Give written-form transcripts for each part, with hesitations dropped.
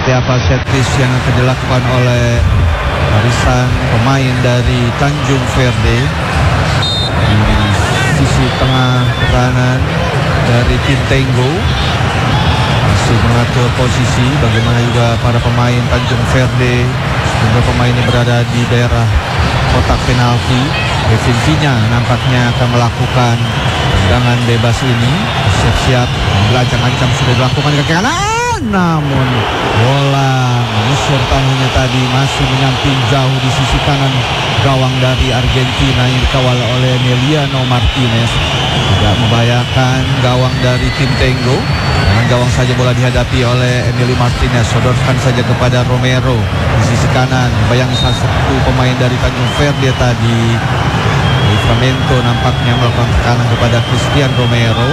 seperti apa set piece yang akan dilakukan oleh barisan pemain dari Tanjung Verde. Di sisi tengah pertahanan dari tim Tenggo masih mengatur posisi. Bagaimana juga para pemain Tanjung Verde, sejumlah pemain yang berada di daerah kotak penalti. Kevin Pinya nampaknya akan melakukan tendangan bebas ini. Siap-siap, ancam-ancam sudah dilakukan ke kanan, namun bola mengusur tangannya tadi masih menyamping jauh di sisi kanan gawang dari Argentina yang dikawal oleh Emiliano Martinez. Tidak membahayakan gawang dari tim Tenggo. Dengan gawang saja bola dihadapi oleh Emilio Martinez. Sodorkan saja kepada Romero di sisi kanan. Bayangi salah satu pemain dari Tanjung Verde tadi, Livramento, nampaknya melakukan tekanan kepada Christian Romero.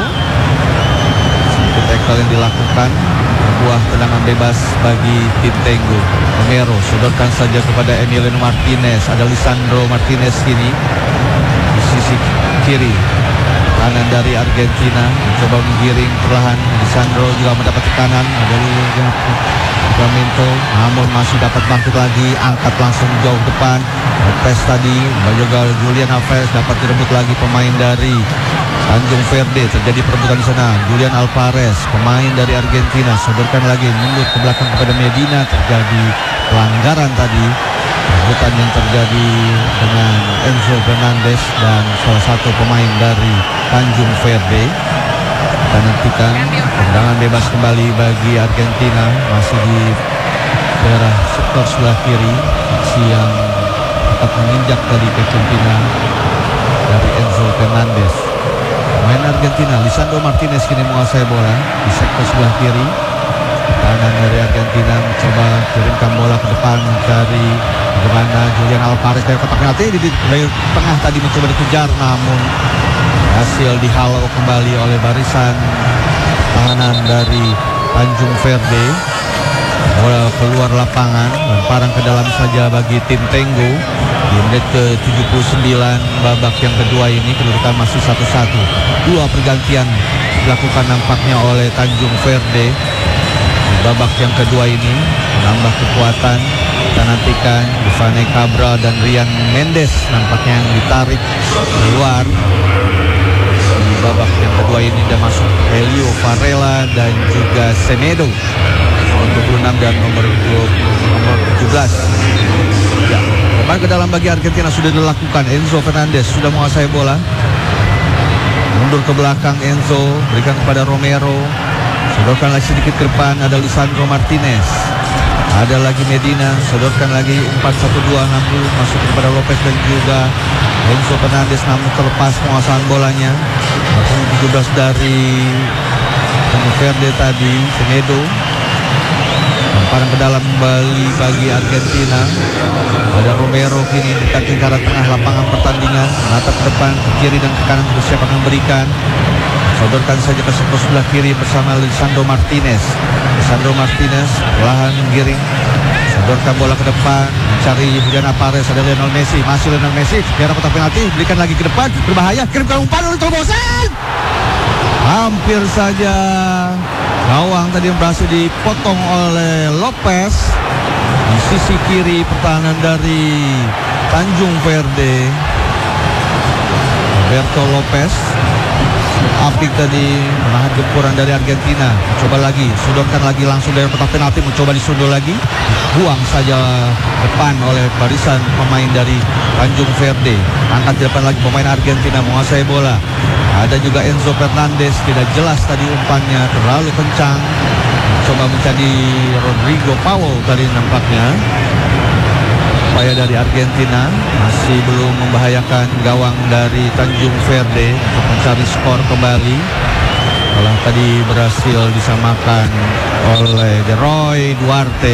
Sedikit tackle yang dilakukan, sebuah tendangan bebas bagi tim Tenggo. Romero sodorkan saja kepada Emiliano Martinez. Ada Lisandro Martinez kini di sisi kiri kanan dari Argentina, mencoba menggiring perlahan. Lisandro juga mendapat tekanan. Ada Livramento, namun masih dapat bangkit lagi, angkat langsung jauh depan. Lopez tadi, juga Julian Alvarez dapat direbut lagi pemain dari Tanjung Verde. Terjadi perebutan di sana. Julian Alvarez, pemain dari Argentina, sodorkan lagi mundur ke belakang kepada Medina. Terjadi pelanggaran tadi, perebutan yang terjadi dengan Enzo Fernandez dan salah satu pemain dari Tanjung Verde. Kita nantikan tendangan bebas kembali bagi Argentina, masih di daerah sektor sebelah kiri. Yang dapat menginjak tadi kepemimpinan dari Enzo Fernandez. Pemain Argentina, Lisandro Martinez kini menguasai bola di sektor sebelah kiri. Kanan dari Argentina mencoba kirimkan bola ke depan, mencari bagaimana Julian Alvarez dari kotak penalti. Dari tengah tadi mencoba dikejar, namun hasil dihalau kembali oleh barisan tahanan dari Tanjung Verde. Bola keluar lapangan, lemparan ke dalam saja bagi tim Tenggo. Di menit ke-79 babak yang kedua ini kedudukan masih 1-1. Dua pergantian dilakukan nampaknya oleh Tanjung Verde di babak yang kedua ini, menambah kekuatan. Kita nantikan Ivane Cabral dan Rian Mendes nampaknya yang ditarik keluar. Di babak yang kedua ini sudah masuk Helio Varela dan juga Semedo, nomor 26 dan nomor 17. Ya, lepas ke dalam bagi Argentina sudah dilakukan. Enzo Fernandez sudah menguasai bola. Mundur ke belakang Enzo, berikan kepada Romero. Sodorkan lagi sedikit ke depan, ada Lisandro Martinez. Ada lagi Medina, sodorkan lagi 4-1-2, namun masuk kepada Lopez dan juga Enzo Fernandez, namun terlepas penguasaan bolanya. 17 dari Tanjung Verde tadi, Semedo. Lemparan ke dalam kembali bagi Argentina. Ada Romero kini dekat lingkaran tengah lapangan pertandingan, menatap ke depan, ke kiri dan ke kanan, bersiap akan memberikan. Sodorkan saja ke sektor sebelah kiri bersama Lisandro Martinez. Lisandro Martinez perlahan menggiring, sodorkan bola ke depan, mencari Julian Alvarez. Ada Lionel Messi, masih Lionel Messi di arah kotak penalti, berikan lagi ke depan, berbahaya, kirimkan umpan oleh Tobosan. Hampir saja gawang tadi yang berhasil dipotong oleh Lopez di sisi kiri pertahanan dari Tanjung Verde. Roberto Lopez apik tadi menahan gempuran dari Argentina. Coba lagi, sodorkan lagi langsung dari kotak penalti, mencoba disundul lagi, buang saja depan oleh barisan pemain dari Tanjung Verde. Angkat di depan lagi pemain Argentina menguasai bola. Ada juga Enzo Fernandez, tidak jelas tadi umpannya, terlalu kencang. Coba mencari Rodrigo Powell tadi nampaknya. Upaya dari Argentina masih belum membahayakan gawang dari Tanjung Verde untuk mencari skor kembali. Setelah tadi berhasil disamakan oleh De Roy Duarte.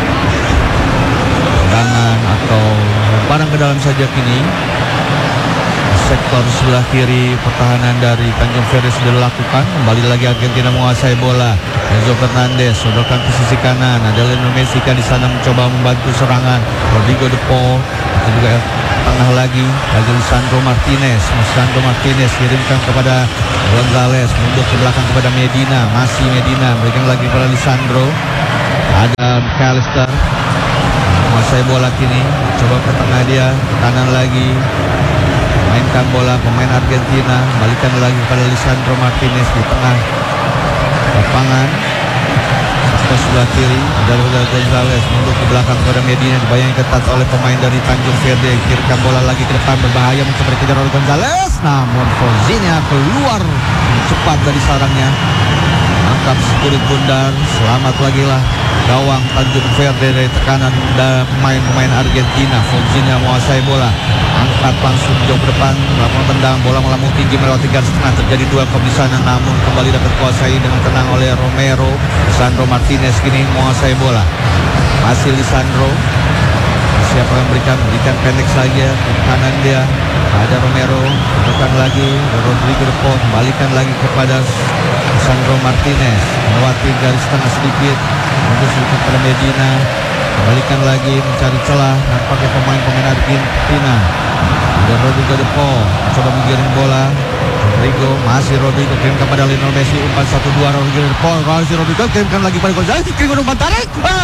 Tendangan atau lemparan ke dalam saja kini. Sektor sebelah kiri pertahanan dari Tanjung Verde sudah dilakukan. Kembali lagi Argentina menguasai bola. Enzo Fernandez sodorkan ke sisi kanan. Ada Lionel Messi kan di sana mencoba membantu serangan. Rodrigo De Paul. Itu juga tengah lagi Lisandro Martinez. Lisandro Martinez kirimkan kepada Gonzalez, mundur ke belakang kepada Medina. Masih Medina, berikan lagi kepada Lisandro. Ada McAllister menguasai bola kini, coba ke tengah dia, kanan lagi, mainkan bola pemain Argentina, balikan lagi pada Lisandro Martinez di tengah lapangan. Ke sebelah kiri ada Raul Gonzalez, mundur ke belakang kepada Medina, dibayang ketat oleh pemain dari Tanjung Verde. Kirimkan bola lagi ke depan, berbahaya mencoba dikejar Raul Gonzalez, namun Fonzinya keluar cepat dari sarangnya, angkat kulit bundar. Selamat lagi lah gawang Tanjung Verde dari tekanan pemain Argentina. Fonzinya menguasai bola, angkat langsung jauh ke depan, melakukan tendang, bola melambung tinggi melewati garis tengah. Terjadi dua di sana, namun kembali dapat kuasai dengan tenang oleh Romero. Lisandro Martinez kini menguasai bola, masih Lisandro. Siapa yang berikan pendek saja ke kanan dia, ada Romero, tekan lagi Rodrigo de Paul, kembalikan lagi kepada Lisandro Martinez, melewati garis tengah sedikit, untuk sedikit pada Medina, kembalikan lagi mencari celah, nampaknya pemain Argentina. Ada Rodrigo de Paul, coba menggiring bola. Rodrigo, masih Rodrigo, kirimkan kepada Lionel Messi, umpan 1-2 Rodrigo de Paul, Rodrigo kirimkan lagi pada Gonzalez, kirimkan umpan tarik,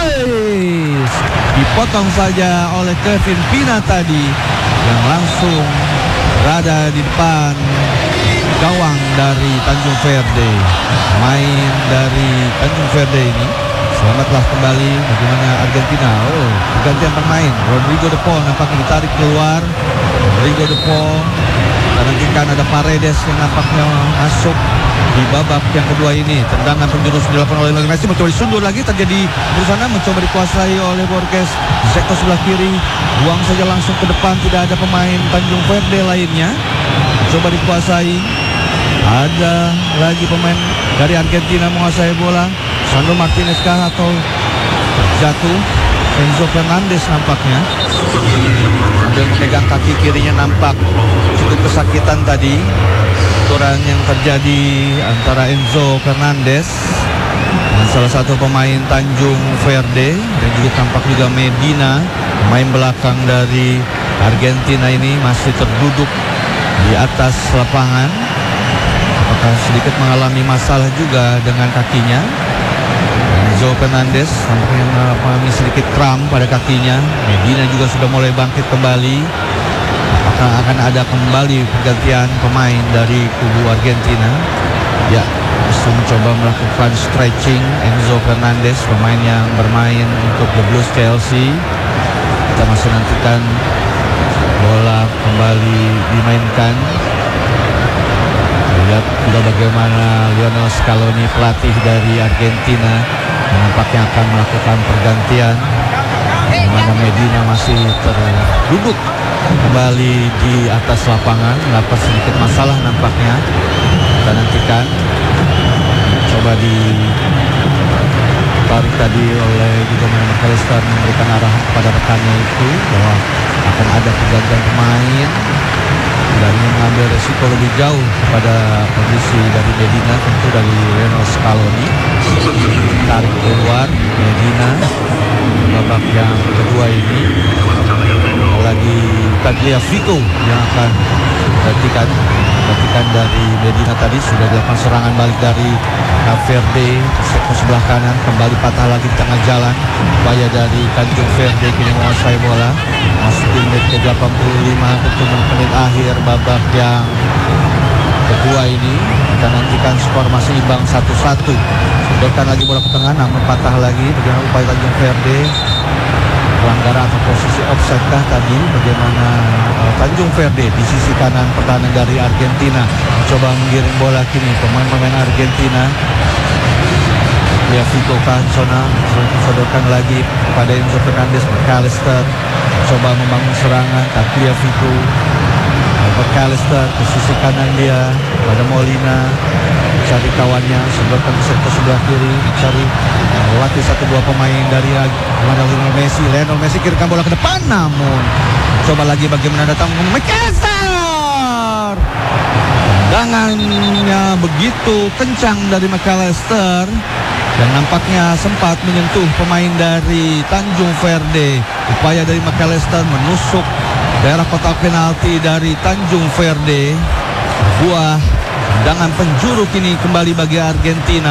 dipotong saja oleh Kevin Pina tadi, yang langsung berada di depan gawang dari Tanjung Verde. Main dari Tanjung Verde ini selamatlah kembali. Bagaimana Argentina? Pergantian pemain. Rodrigo de Paul nampaknya ditarik keluar. Rodrigo de Paul, dan nanti kan ada Paredes yang nampaknya masuk di babak yang kedua ini. Tendangan penjurus dilakukan oleh Lionel Messi, mencoba disundur lagi, terjadi berusaha mencoba dikuasai oleh Borges di sektor sebelah kiri, buang saja langsung ke depan, tidak ada pemain Tanjung Verde lainnya, coba dikuasai. Ada lagi pemain dari Argentina menguasai bola. Sandro Martinez kah atau jatuh? Enzo Fernandez nampaknya yang memegang kaki kirinya, nampak cukup kesakitan tadi. Benturan yang terjadi antara Enzo Fernandez dan salah satu pemain Tanjung Verde, dan juga tampak juga Medina, pemain belakang dari Argentina ini masih terduduk di atas lapangan. Apakah sedikit mengalami masalah juga dengan kakinya? Enzo Fernandez nampaknya mengalami sedikit kram pada kakinya. Medina juga sudah mulai bangkit kembali. Apakah akan ada kembali pergantian pemain dari kubu Argentina? Ya, justru mencoba melakukan stretching Enzo Fernandez, pemain yang bermain untuk The Blues Chelsea. Kita masih nantikan bola kembali dimainkan. Lihat juga bagaimana Lionel Scaloni, pelatih dari Argentina, nampaknya akan melakukan pergantian, di mana Medina masih terduduk kembali di atas lapangan, melakukan sedikit masalah nampaknya. Kita nantikan, coba ditarik tadi oleh juga McAllister, memberikan arahan kepada rekannya itu bahwa akan ada pergantian pemain. Tidak ingin mengambil resiko lebih jauh kepada posisi dari Medina, tentu dari Lionel Scaloni. Tarik keluar Medina babak yang kedua ini. Lagi Tagliafico yang akan gantikan dari Medina. Tadi sudah dilakukan serangan balik dari Verde, sektor sebelah kanan, kembali patah lagi di tengah jalan. Upaya dari Tanjung Verde kini menguasai bola. Masuk di menit ke-85, tentu menit akhir babak yang kedua ini. Kita nantikan skor masih imbang 1-1. Sodorkan lagi bola ke tengah, namun patah lagi. Bagaimana upaya Tanjung Verde? Pelanggaran atau posisi offside kah tadi? Bagaimana Tanjung Verde di sisi kanan pertahanan dari Argentina coba menggiring bola kini pemain-pemain Argentina. Fico Cansona sodorkan lagi pada Enzo Fernandez. McAllister coba membangun serangan, tapi Fico McAllister ke sisi kanan dia pada Molina, cari kawannya, sodorkan ke sektor sebelah kiri, cari melewati 1-2 pemain dari Lionel Messi. Lionel Messi kirimkan bola ke depan, namun coba lagi bagaimana datang McAllister. Tendangannya begitu kencang dari McAllister dan nampaknya sempat menyentuh pemain dari Tanjung Verde. Upaya dari McAllister menusuk daerah kotak penalti dari Tanjung Verde. Buah tendangan penjuru kini kembali bagi Argentina.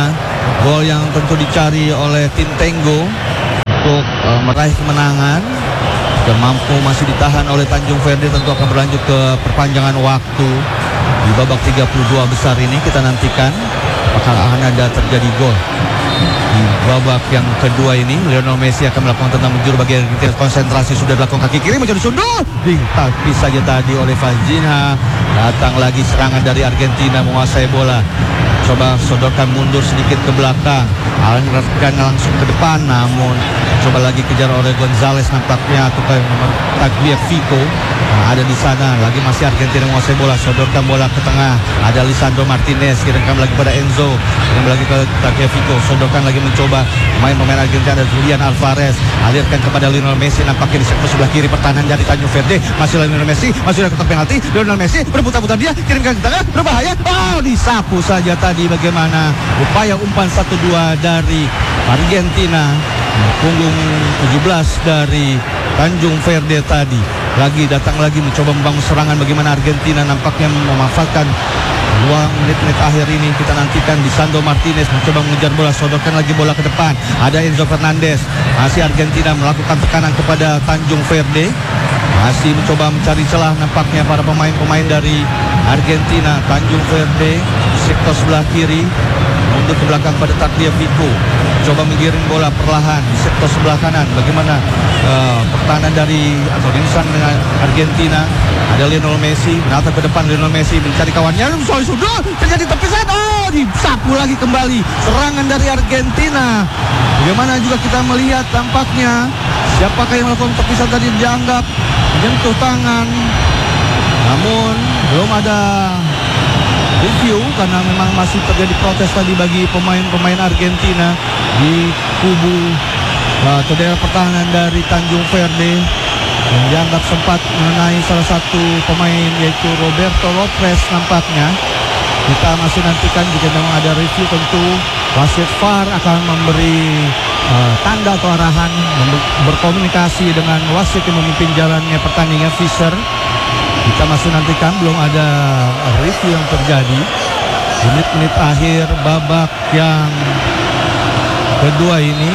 gol yang tentu dicari oleh tim Tenggo untuk meraih kemenangan. Dan mampu masih ditahan oleh Tanjung Verde, tentu akan berlanjut ke perpanjangan waktu di babak 32 besar ini. Kita nantikan apakah akan ada terjadi gol di babak yang kedua ini. Lionel Messi akan melakukan tendang menjuru bagi Argentina. Konsentrasi sudah dilakukan, kaki kiri menjadi sundul, tapi saja tadi oleh Vanzinha. Datang lagi serangan dari Argentina, menguasai bola, coba sodorkan mundur sedikit ke belakang, arahkan langsung ke depan, namun coba lagi kejar oleh Gonzales nampaknya, atau nomor Tagliafico. Ada di sana, lagi masih Argentina menguasai bola, sodorkan bola ke tengah, ada Lisandro Martinez, kirimkan lagi pada Enzo, kirim lagi ke Tagliafico, sodorkan lagi mencoba pemain Argentina, ada Julian Alvarez, alirkan kepada Lionel Messi, nampaknya di sektor sebelah kiri pertahanan dari Tanjung Verde, masih Lionel Messi, masih ada kotak penalti, Lionel Messi berputar-putar dia, kirimkan ke tengah, berbahaya, disapu saja tadi. Bagaimana upaya umpan 1-2 dari Argentina, punggung 17 dari Tanjung Verde tadi. Lagi datang lagi mencoba membangun serangan, bagaimana Argentina nampaknya memanfaatkan 2 menit-menit akhir ini. Kita nantikan Lisandro Martinez mencoba mengejar bola, sodorkan lagi bola ke depan, ada Enzo Fernandez, masih Argentina melakukan tekanan kepada Tanjung Verde, masih mencoba mencari celah nampaknya para pemain-pemain dari Argentina. Tanjung Verde sektor sebelah kiri, mundur ke belakang pada Tagliafico, coba menggiring bola perlahan di sektor sebelah kanan. Bagaimana pertahanan dari atau insan dengan Argentina, ada Lionel Messi, menatap ke depan, Lionel Messi mencari kawannya, sudah terjadi tepisan, disapu lagi kembali serangan dari Argentina. Bagaimana juga kita melihat tampaknya siapakah yang melakukan tepisan tadi, dianggap menyentuh tangan, namun belum ada review karena memang masih terjadi protes tadi bagi pemain-pemain Argentina di kubu atau daerah pertahanan dari Tanjung Verde, yang dianggap sempat mengenai salah satu pemain yaitu Roberto Lopez nampaknya. Kita masih nantikan jika memang ada review, tentu wasit VAR akan memberi tanda atau arahan, berkomunikasi dengan wasit yang memimpin jalannya pertandingan, Fisher. Kita masih nantikan, belum ada review yang terjadi. Menit-menit akhir babak yang kedua ini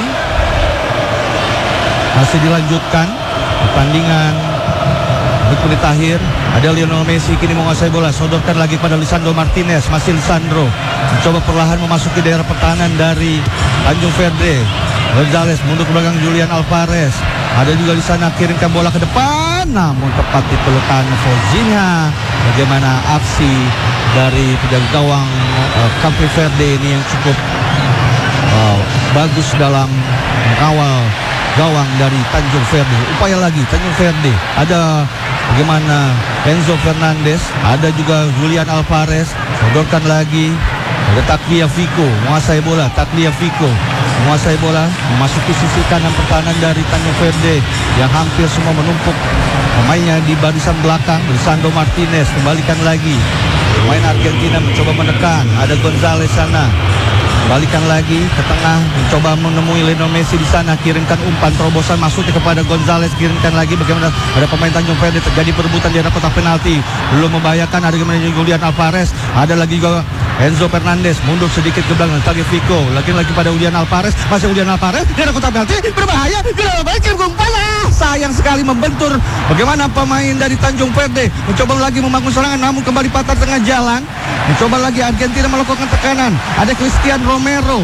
masih dilanjutkan pertandingan. Menit-menit akhir, ada Lionel Messi kini menguasai bola, sodorkan lagi pada Lisandro Martinez, masih Lisandro mencoba perlahan memasuki daerah pertahanan dari Tanjung Verde. Gonzales mundur ke belakang, Julian Alvarez, ada juga di sana, kirimkan bola ke depan, namun tepat di pelukan Vanzinha. Bagaimana aksi dari penjaga gawang Cape Verde ini yang cukup bagus dalam mengawal gawang dari Tanjung Verde. Upaya lagi Tanjung Verde, ada bagaimana Enzo Fernandez, ada juga Julian Alvarez, sodorkan lagi, ada Tagliafico menguasai bola, Tagliafico menguasai bola, memasuki sisi kanan pertahanan dari Tanjung Verde yang hampir semua menumpuk pemainnya di barisan belakang. Lisandro Martinez kembalikan lagi, pemain Argentina mencoba menekan, ada Gonzales sana, balikan lagi ke tengah, mencoba menemui Lionel Messi di sana, kirimkan umpan terobosan masuknya kepada Gonzales, kirimkan lagi, bagaimana ada pemain Tanjung Verde, terjadi perebutan di arah kotak penalti, belum membahayakan, ada bagaimana Julian Alvarez, ada lagi juga Enzo Fernandez, mundur sedikit ke belakang, Tagliafico, lagi pada Julian Alvarez, masih Julian Alvarez, di arah kotak penalti, berbahaya, kirim umpan, sayang sekali membentur. Bagaimana pemain dari Tanjung Verde mencoba lagi membangun serangan, namun kembali patah tengah jalan. Mencoba lagi Argentina melakukan tekanan, ada Cristian Romero,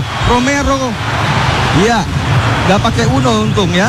iya, gak pakai Uno untung ya,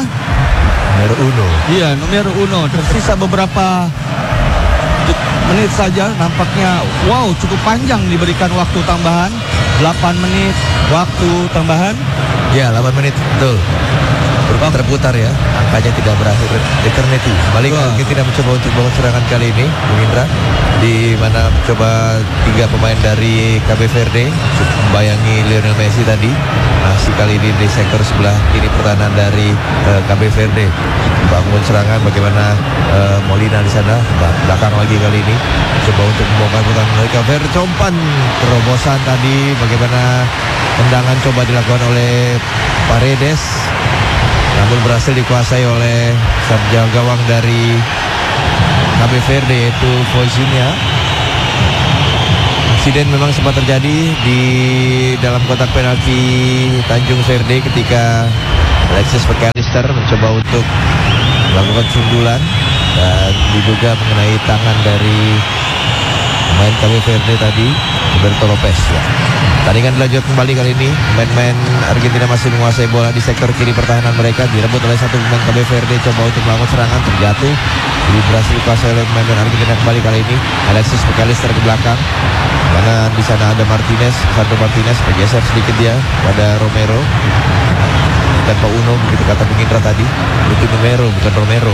nomor Uno, tersisa beberapa menit saja, nampaknya wow cukup panjang diberikan waktu tambahan, 8 menit waktu tambahan. Ya, 8 menit, betul. Terputar ya, angkanya tidak berakhir eternity. Balik Argentina mencoba untuk membangun serangan kali ini, Bung Indra, di mana mencoba 3 pemain dari Cape Verde membayangi Lionel Messi tadi. Masih kali ini di sektor sebelah kiri pertahanan dari Cape Verde bangun serangan, bagaimana Molina di sana, belakang lagi kali ini coba untuk membongkar pertahanan dari Cape Verde. Compan terobosan tadi, bagaimana tendangan coba dilakukan oleh Paredes, namun berhasil dikuasai oleh penjaga gawang dari Cape Verde yaitu Vanzinha. Insiden memang sempat terjadi di dalam kotak penalti Tanjung Verde ketika Alexis McAllister mencoba untuk melakukan sundulan dan diduga mengenai tangan dari pemain KB Verde tadi, Roberto Lopez ya. Pertandingan dilanjut kembali kali ini. Pemain Argentina masih menguasai bola di sektor kiri pertahanan mereka, direbut oleh satu pemain KB Verde, coba untuk melakukan serangan, terjatuh. Jadi berhasil dikuasai oleh pemain Argentina kembali kali ini. Alexis McAllister ke belakang. Karena di sana ada Sandro Martinez, bergeser sedikit dia pada Romero. Tanpa Uno, begitu kata Bung Indra tadi. Itu Romero, bukan Romero.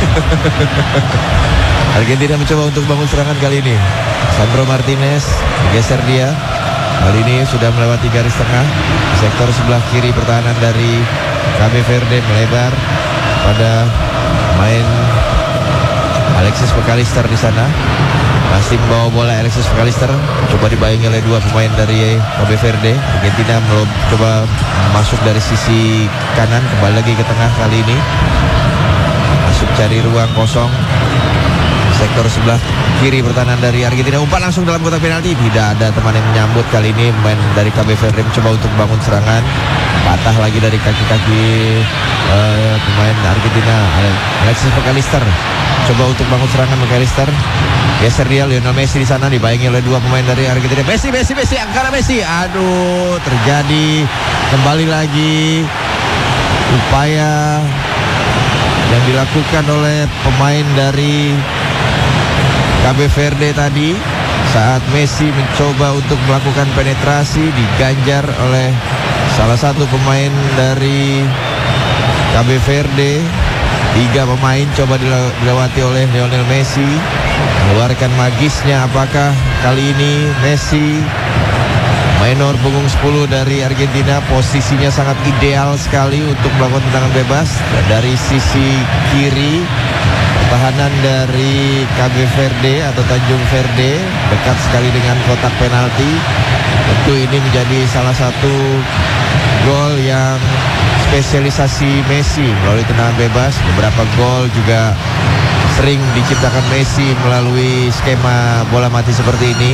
Argentina mencoba untuk bangun serangan kali ini. Sandro Martinez bergeser dia. Kali ini sudah melewati garis tengah. Sektor sebelah kiri pertahanan dari KB Verde melebar pada main Alexis McAllister di sana. Masih membawa bola Alexis McAllister, coba dibayangi oleh dua pemain dari KB Verde. Argentina coba masuk dari sisi kanan, kembali lagi ke tengah kali ini. Masuk cari ruang kosong. Sektor sebelah kiri pertahanan dari Argentina, umpan langsung dalam kotak penalti. Tidak ada teman yang menyambut kali ini. Pemain dari KB Verde mencoba untuk bangun serangan, patah lagi dari kaki-kaki pemain Argentina. Alexis McAllister coba untuk bangun serangan. McAllister geser dia, Lionel Messi di sana dibayangi oleh dua pemain dari Argentina. Messi, angkara Messi. Aduh, terjadi kembali lagi upaya yang dilakukan oleh pemain dari KB Verde tadi saat Messi mencoba untuk melakukan penetrasi, diganjar oleh salah satu pemain dari KB Verde. Tiga pemain coba dilewati oleh Lionel Messi, mengeluarkan magisnya. Apakah kali ini Messi, minor punggung 10 dari Argentina, posisinya sangat ideal sekali untuk melakukan tendangan bebas dari sisi kiri pertahanan dari KB Verde atau Tanjung Verde, dekat sekali dengan kotak penalti. Tentu ini menjadi salah satu gol yang spesialisasi Messi melalui tendangan bebas. Beberapa gol juga sering diciptakan Messi melalui skema bola mati seperti ini.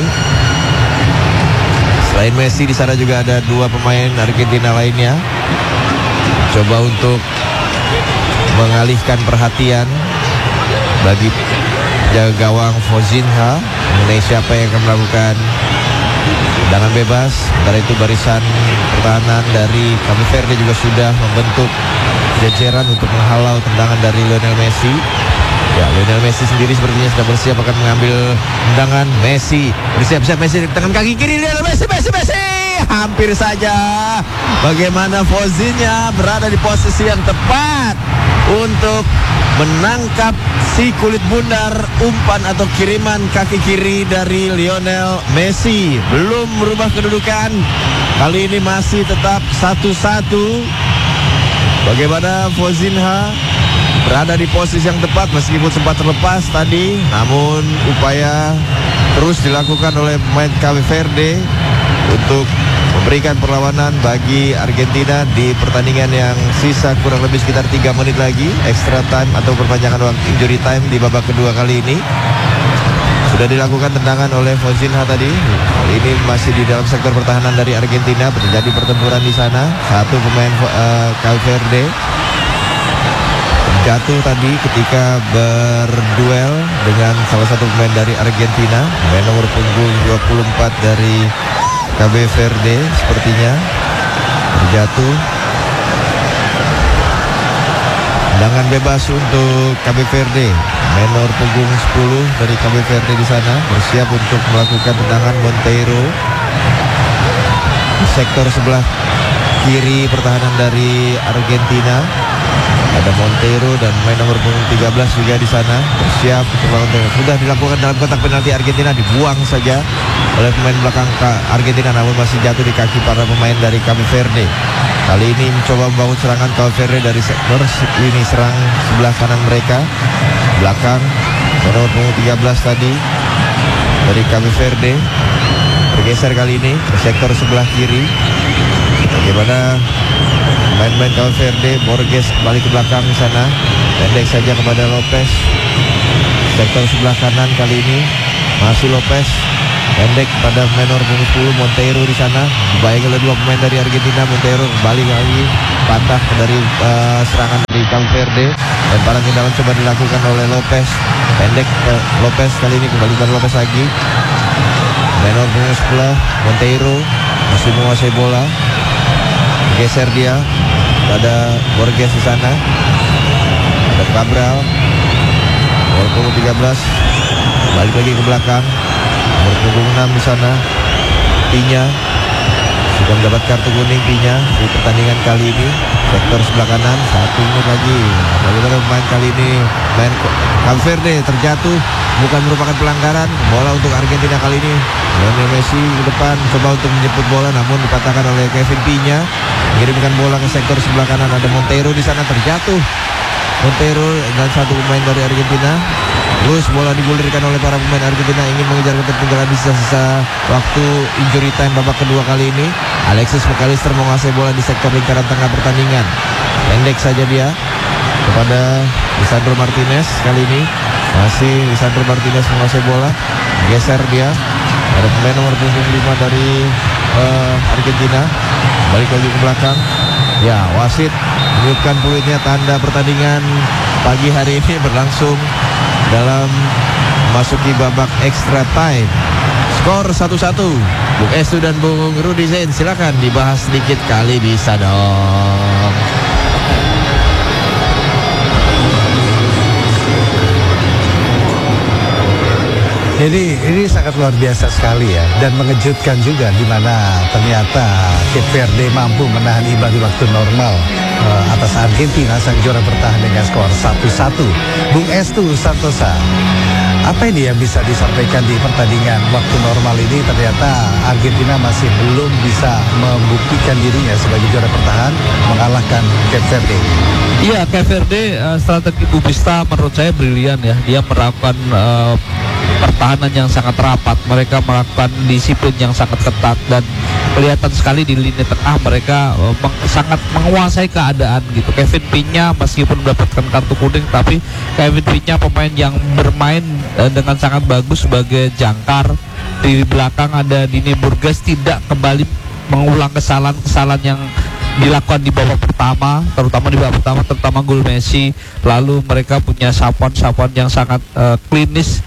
Selain Messi, di sana juga ada dua pemain Argentina lainnya coba untuk mengalihkan perhatian bagi jaga gawang Fozinha mengenai siapa yang akan melakukan tendangan bebas. Sementara itu barisan pertahanan dari KB Verde juga sudah membentuk jajaran untuk menghalau tendangan dari Lionel Messi. Ya, Lionel Messi sendiri sepertinya sudah bersiap akan mengambil tendangan. Messi bersiap-siap, Messi di tangan kaki kiri, Lionel Messi. Hampir saja. Bagaimana Fozinha berada di posisi yang tepat untuk menangkap si kulit bundar umpan atau kiriman kaki kiri dari Lionel Messi. Belum merubah kedudukan. Kali ini masih tetap 1-1. Bagaimana Fozinha berada di posisi yang tepat meskipun sempat terlepas tadi, namun upaya terus dilakukan oleh pemain KB Verde untuk memberikan perlawanan bagi Argentina di pertandingan yang sisa kurang lebih sekitar 3 menit lagi, extra time atau perpanjangan waktu injury time di babak kedua kali ini. Sudah dilakukan tendangan oleh Fozinha tadi. Kali ini masih di dalam sektor pertahanan dari Argentina, terjadi pertempuran di sana. Satu pemain KB Verde jatuh tadi ketika berduel dengan salah satu pemain dari Argentina, pemain nomor punggung 24 dari KB Verde sepertinya terjatuh. Tendangan bebas untuk KB Verde. Menor punggung 10 dari KB Verde di sana bersiap untuk melakukan tendangan. Monteiro di sektor sebelah kiri pertahanan dari Argentina. Ada Monteiro dan main nomor punggung 13 juga di sana bersiap untuk melakukan. Sudah dilakukan dalam kotak penalti Argentina, dibuang saja oleh pemain belakang Argentina, namun masih jatuh di kaki para pemain dari KB Verde. Kali ini mencoba membangun serangan KB Verde dari sektor lini serang sebelah kanan mereka. Belakang nomor punggung 13 tadi dari KB Verde bergeser kali ini ke sektor sebelah kiri. Bagaimana main-main KB Verde, Borges kembali ke belakang di sana, pendek saja kepada Lopez. Sektor sebelah kanan kali ini masih Lopez Pendek pada pemain nomor punggung 10 Monteiro di sana. Dibayangi oleh dua pemain dari Argentina. Monteiro kembali lagi patah dari serangan dari Valverde. Dan para tendangan coba dilakukan oleh Lopez. Pendek Lopez kali ini kembali ke Lopez lagi. Pemain nomor punggung 10 Monteiro masih menguasai bola. Geser dia. Ada Borges di sana. Ada Cabral. Nomor punggung 13 balik lagi ke belakang. Nomor punggung 6 di sana. Pinya sudah mendapat kartu kuning. Pinya di pertandingan kali ini sektor sebelah kanan. 1 menit lagi. Bagaimana pemain kali ini? Main Valverde terjatuh, bukan merupakan pelanggaran. Bola untuk Argentina kali ini. Lionel Messi ke depan coba untuk menjemput bola, namun dipatahkan oleh Kevin Pinya. Mengirimkan bola ke sektor sebelah kanan. Ada Monteiro di sana, terjatuh Monteiro dan satu pemain dari Argentina. Terus bola digulirkan oleh para pemain Argentina ingin mengejar ketertinggalan di sisa waktu injury time babak kedua kali ini. Alexis McAllister menguasai bola di sektor lingkaran tengah pertandingan. Pendek saja dia kepada Lisandro Martinez kali ini. Masih Lisandro Martinez menguasai bola. Geser dia. Ada pemain nomor punggung 5 dari Argentina. Balik lagi ke belakang. Ya, wasit menunjukkan peluitnya, tanda pertandingan pagi hari ini berlangsung dalam memasuki babak extra time. Skor 1-1. Bung Estu dan Bung Rudi Zain, silakan dibahas sedikit kali bisa dong. Ini sangat luar biasa sekali ya, dan mengejutkan juga di mana ternyata Cape Verde mampu menahan imbang di waktu normal atas Argentina, sang juara bertahan dengan skor 1-1. Bung Estu Santosa, apa ini yang bisa disampaikan di pertandingan waktu normal ini? Ternyata Argentina masih belum bisa membuktikan dirinya sebagai juara bertahan mengalahkan Cape Verde. Iya, Cape Verde strategi Bubista menurut saya brilian ya. Dia melakukan pertahanan yang sangat rapat, mereka melakukan disiplin yang sangat ketat, dan kelihatan sekali di lini tengah mereka sangat menguasai keadaan gitu. Kevin Pinya meskipun mendapatkan kartu kuning, tapi Kevin Pinya pemain yang bermain dengan sangat bagus sebagai jangkar. Di belakang ada Dini Borges, tidak kembali mengulang kesalahan-kesalahan yang dilakukan di babak pertama, terutama gol Messi. Lalu mereka punya sapuan yang sangat klinis,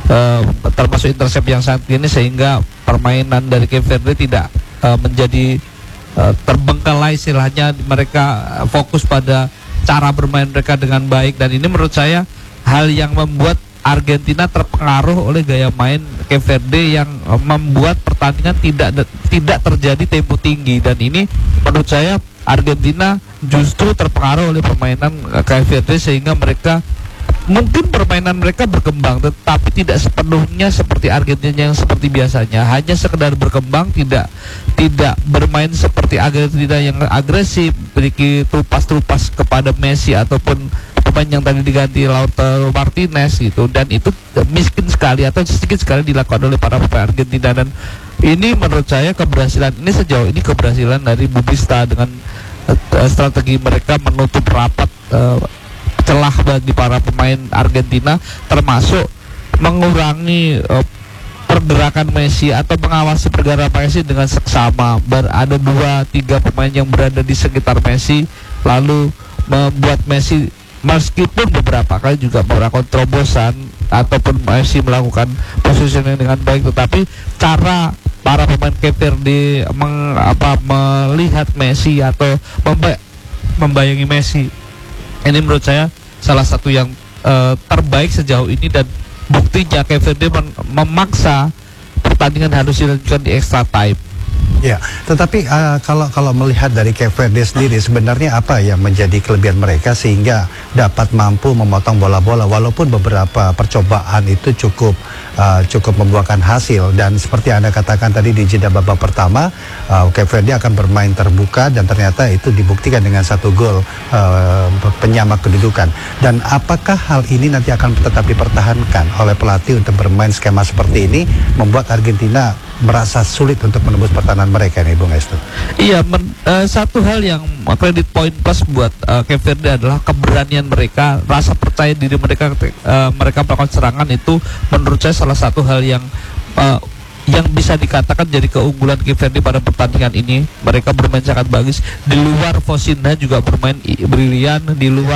termasuk intercept yang sangat klinis, sehingga permainan dari Cape Verde tidak menjadi terbengkalai istilahnya. Mereka fokus pada cara bermain mereka dengan baik, dan ini menurut saya hal yang membuat Argentina terpengaruh oleh gaya main Cape Verde yang membuat pertandingan tidak terjadi tempo tinggi. Dan ini menurut saya Argentina justru terpengaruh oleh permainan Cape Verde, sehingga mereka mungkin permainan mereka berkembang, tetapi tidak sepenuhnya seperti Argentina yang seperti biasanya. Hanya sekedar berkembang, tidak bermain seperti Argentina yang agresif, beri trupas kepada Messi ataupun pemain yang tadi diganti Lautaro Martinez gitu. Dan itu miskin sekali atau sedikit sekali dilakukan oleh para pemain Argentina. Dan ini menurut saya keberhasilan ini sejauh ini keberhasilan dari Bubista dengan strategi mereka menutup rapat celah bagi para pemain Argentina, termasuk mengurangi pergerakan Messi atau mengawasi pergerakan Messi dengan seksama. Ada 2-3 pemain yang berada di sekitar Messi, lalu membuat Messi meskipun beberapa kali juga melakukan terobosan ataupun Messi melakukan positioning dengan baik, tetapi cara para pemain Cape Verde melihat Messi atau membayangi Messi, ini menurut saya salah satu yang terbaik sejauh ini. Dan buktinya Cape Verde memaksa pertandingan harus dilanjutkan di extra time. Ya, tetapi kalau melihat dari Cape Verde sendiri, sebenarnya apa yang menjadi kelebihan mereka sehingga dapat mampu memotong bola-bola, walaupun beberapa percobaan itu cukup membuahkan hasil. Dan seperti Anda katakan tadi di jeda babak pertama, Cape Verde akan bermain terbuka, dan ternyata itu dibuktikan dengan 1 gol penyama kedudukan. Dan apakah hal ini nanti akan tetap dipertahankan oleh pelatih untuk bermain skema seperti ini, membuat Argentina merasa sulit untuk menembus pertahanan mereka nih, Bung Estu? Iya, satu hal yang credit point plus buat Cape Verde adalah keberanian mereka, rasa percaya diri mereka. Mereka melakukan serangan itu menurut saya salah satu hal yang yang bisa dikatakan jadi keunggulan Cape Verde pada pertandingan ini. Mereka bermain sangat bagus. Di luar Fosina juga bermain brilian. Di luar